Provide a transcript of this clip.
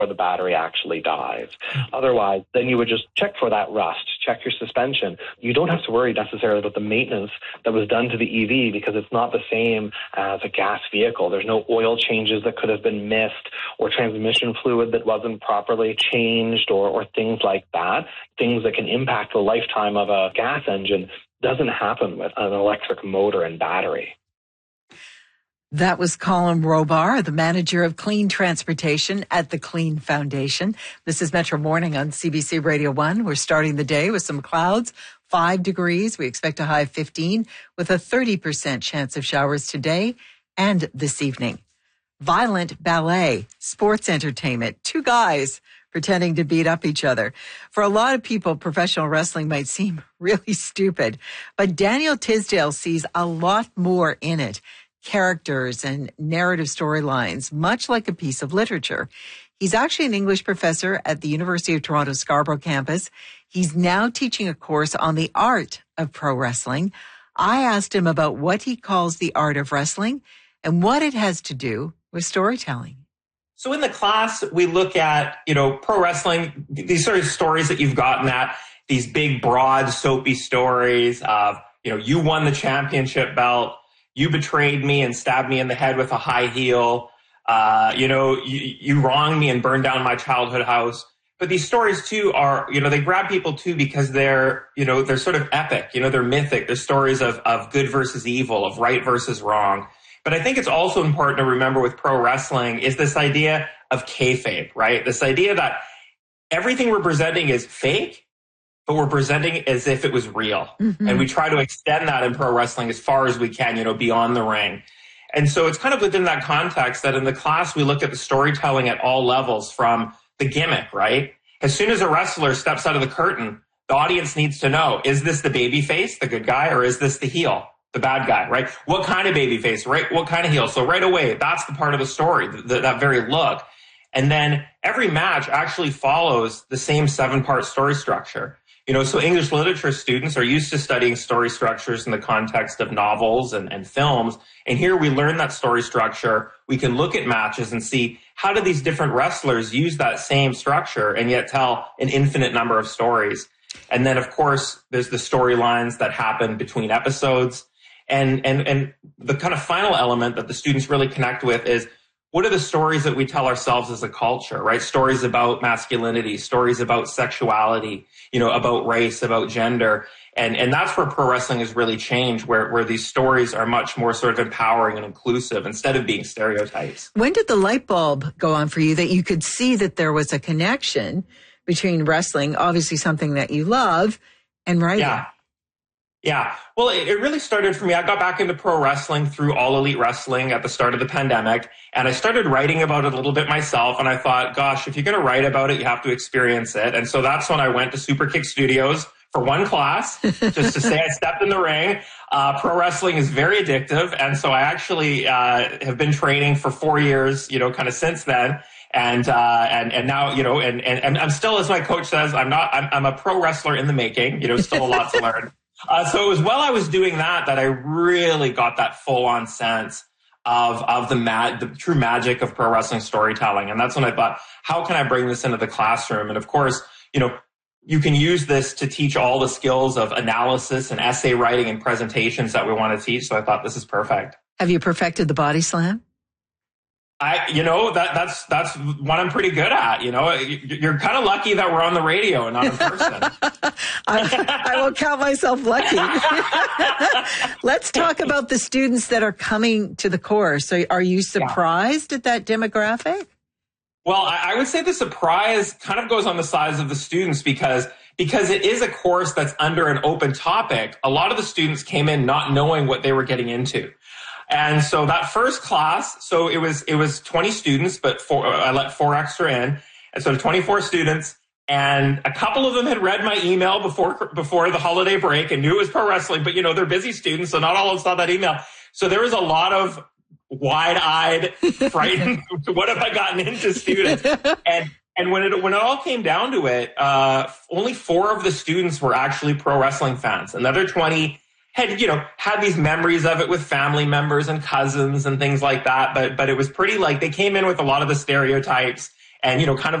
the battery actually dies. Otherwise, then you would just check for that rust, check your suspension. You don't have to worry necessarily about the maintenance that was done to the EV because it's not the same as a gas vehicle. There's no oil changes that could have been missed or transmission fluid that wasn't properly changed or things like that. Things that can impact the lifetime of a gas engine doesn't happen with an electric motor and battery. That was Colin Robar, the manager of clean transportation at the Clean Foundation. This is Metro Morning on CBC Radio 1. We're starting the day with some clouds, 5 degrees. We expect a high of 15 with a 30% chance of showers today and this evening. Violent ballet, sports entertainment, 2 guys pretending to beat up each other. For a lot of people, professional wrestling might seem really stupid, but Daniel Tisdale sees a lot more in it. Characters and narrative storylines, much like a piece of literature. He's actually an English professor at the University of Toronto Scarborough campus. He's now teaching a course on the art of pro wrestling. I asked him about what he calls the art of wrestling and what it has to do with storytelling. So in the class, we look at, pro wrestling, these sort of stories that you've gotten at, these big, broad, soapy stories of, you won the championship belt. You betrayed me and stabbed me in the head with a high heel. You wronged me and burned down my childhood house. But these stories too are, they grab people too because they're sort of epic. They're mythic. They're stories of good versus evil, of right versus wrong. But I think it's also important to remember with pro wrestling is this idea of kayfabe, right? This idea that everything we're presenting is fake, but we're presenting as if it was real. Mm-hmm. And we try to extend that in pro wrestling as far as we can, beyond the ring. And so it's kind of within that context that in the class, we look at the storytelling at all levels from the gimmick, right? As soon as a wrestler steps out of the curtain, the audience needs to know, is this the baby face, the good guy, or is this the heel, the bad guy, right? What kind of baby face, right? What kind of heel? So right away, that's the part of the story, that very look. And then every match actually follows the same 7-part story structure. So English literature students are used to studying story structures in the context of novels and films. And here we learn that story structure. We can look at matches and see how do these different wrestlers use that same structure and yet tell an infinite number of stories. And then, of course, there's the storylines that happen between episodes. And the kind of final element that the students really connect with is what are the stories that we tell ourselves as a culture, right? Stories about masculinity, stories about sexuality, about race, about gender. And that's where pro wrestling has really changed, where these stories are much more sort of empowering and inclusive instead of being stereotypes. When did the light bulb go on for you that you could see that there was a connection between wrestling, obviously something that you love, and writing? Yeah. Well, it really started for me. I got back into pro wrestling through All Elite Wrestling at the start of the pandemic. And I started writing about it a little bit myself. And I thought, gosh, if you're going to write about it, you have to experience it. And so that's when I went to Superkick Studios for one class, just to say I stepped in the ring. Pro wrestling is very addictive. And so I actually have been training for 4 years, kind of since then. And now, and I'm still, as my coach says, I'm a pro wrestler in the making, still a lot to learn. So it was while I was doing that I really got that full-on sense of the true magic of pro wrestling storytelling. And that's when I thought, how can I bring this into the classroom? And of course, you can use this to teach all the skills of analysis and essay writing and presentations that we want to teach. So I thought this is perfect. Have you perfected the body slam? That's what I'm pretty good at. You're kind of lucky that we're on the radio and not in person. I will count myself lucky. Let's talk about the students that are coming to the course. Are you surprised at that demographic? Well, I would say the surprise kind of goes on the sides of the students because it is a course that's under an open topic. A lot of the students came in not knowing what they were getting into. And so that first class, so it was 20 students, but I let 4 extra in. And so 24 students, and a couple of them had read my email before the holiday break and knew it was pro wrestling, but they're busy students, so not all of them saw that email. So there was a lot of wide-eyed, frightened, what have I gotten into students? And when it all came down to it, only 4 of the students were actually pro wrestling fans. Another 20 had these memories of it with family members and cousins and things like that. But it was pretty they came in with a lot of the stereotypes and, kind of